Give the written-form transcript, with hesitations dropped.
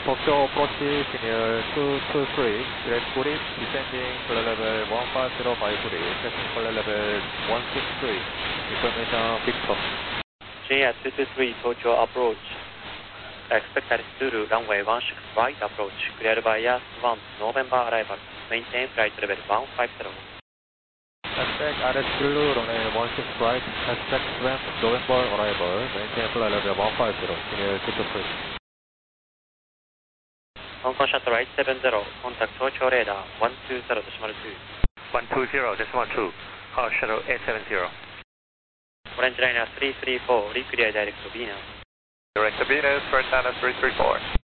Tokyo approach senior 223, direct footage, descending flight level 15053, taxing flight level 163, information Victor. JR 223 Tokyo approach, expect altitude runway 16 right approach, cleared by Earth 1 November arrival, maintain flight level 150. Expect altitude runway 16 right, expect strength November arrival, maintain flight level 150, senior 223. Hong Kong Shuttle 870, contact Tokyo radar 120.2. 120.2, Hong Shuttle 870. Orange liner 334, reclear direct to Venus. Direct to Venus, first liner 334.